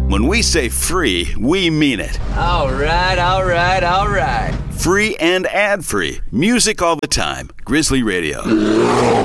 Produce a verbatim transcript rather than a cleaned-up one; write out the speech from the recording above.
When we say free, we mean it. All right, all right, all right. Free and ad-free. Music all the time. Grizzly Radio.